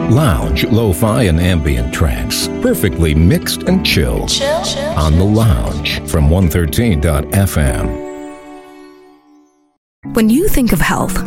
Lounge, lo-fi, and ambient tracks, perfectly mixed and chilled. On The Lounge from 113.fm. When you think of health,